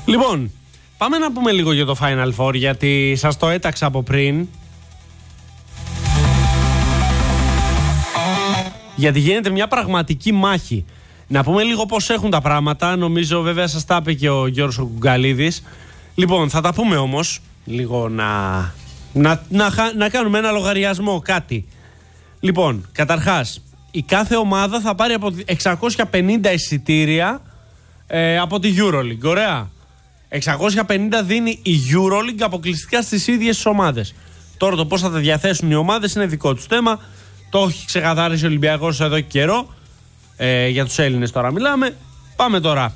Λοιπόν, πάμε να πούμε λίγο για το Final Four, γιατί σας το έταξα από πριν. Γιατί γίνεται μια πραγματική μάχη. Να πούμε λίγο πώς έχουν τα πράγματα. Νομίζω βέβαια σας τα είπε και ο Γιώργος ο Κουγκαλίδης. Λοιπόν, θα τα πούμε όμως. Λίγο να κάνουμε ένα λογαριασμό, κάτι. Λοιπόν, καταρχάς, η κάθε ομάδα θα πάρει από 650 εισιτήρια από τη EuroLeague. Ωραία. 650 δίνει η EuroLeague αποκλειστικά στις ίδιες τις ομάδες. Τώρα το πώς θα τα διαθέσουν οι ομάδες είναι δικό τους θέμα. Το έχει ξεκαθαρίσει ο Ολυμπιακός εδώ και καιρό. Για τους Έλληνες τώρα μιλάμε. Πάμε τώρα.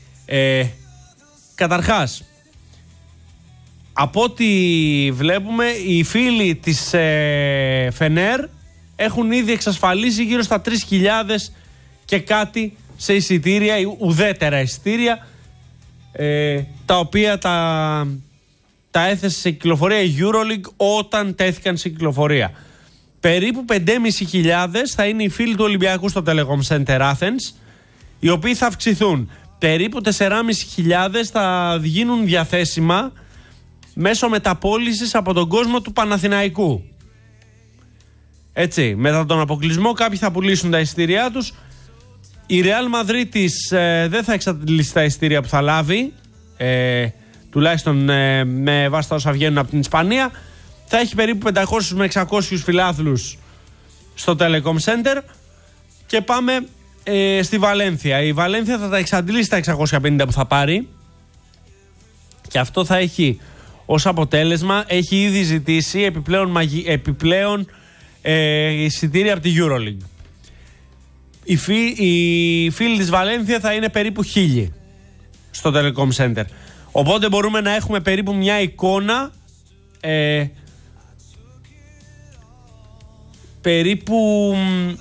Καταρχάς, από ό,τι βλέπουμε, οι φίλοι της Φενέρ έχουν ήδη εξασφαλίσει γύρω στα 3.000 και κάτι σε εισιτήρια, ουδέτερα εισιτήρια, τα οποία τα έθεσε σε κυκλοφορία η EuroLeague όταν τέθηκαν σε κυκλοφορία. Περίπου 5.500 θα είναι οι φίλοι του Ολυμπιακού στο Telecom Center Athens, οι οποίοι θα αυξηθούν. Περίπου 4.500 θα γίνουν διαθέσιμα μέσω μεταπώλησης από τον κόσμο του Παναθηναϊκού. Έτσι, μετά τον αποκλεισμό κάποιοι θα πουλήσουν τα εισιτήριά τους. Η Real Madrid δεν θα εξαντλήσει τα εισιτήρια που θα λάβει, τουλάχιστον με βάση τα όσα βγαίνουν από την Ισπανία. Θα έχει περίπου 500 με 600 φιλάθλους στο Telecom Center. Και πάμε στη Βαλένθια. Η Βαλένθια θα τα εξαντλήσει τα 650 που θα πάρει, και αυτό θα έχει ως αποτέλεσμα, έχει ήδη ζητήσει επιπλέον εισιτήρια από τη EuroLeague. Οι φίλοι της Βαλένθια θα είναι περίπου 1.000 στο Telecom Center. Οπότε μπορούμε να έχουμε περίπου μια εικόνα περίπου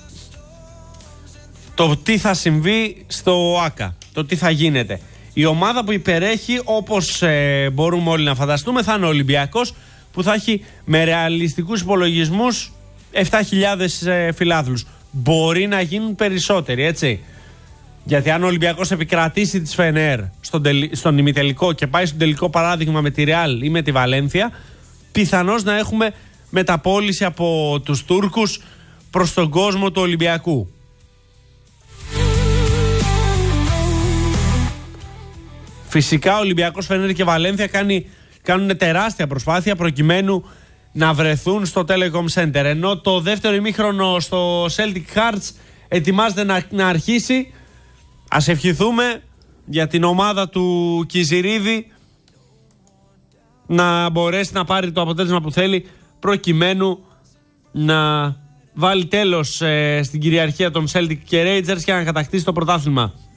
το τι θα συμβεί στο ΆΚΑ, το τι θα γίνεται. Η ομάδα που υπερέχει, όπως μπορούμε όλοι να φανταστούμε, θα είναι ο Ολυμπιακός, που θα έχει με ρεαλιστικούς υπολογισμούς 7.000 φιλάθλους. Μπορεί να γίνουν περισσότεροι, έτσι. Γιατί αν ο Ολυμπιακός επικρατήσει της Φενέρ στον ημιτελικό και πάει στον τελικό, παράδειγμα με τη Ρεάλ ή με τη Βαλένθια, πιθανώς να έχουμε μεταπώληση από τους Τούρκους προς τον κόσμο του Ολυμπιακού. Φυσικά ο Ολυμπιακός, Φενέρ και Βαλένθια κάνουν τεράστια προσπάθεια προκειμένου να βρεθούν στο Telecom Center. Ενώ το δεύτερο ημίχρονο στο Celtic Hearts ετοιμάζεται να αρχίσει. Ας ευχηθούμε για την ομάδα του Κιζηρίδη να μπορέσει να πάρει το αποτέλεσμα που θέλει, προκειμένου να βάλει τέλος στην κυριαρχία των Celtic και Rangers και να κατακτήσει το πρωτάθλημα.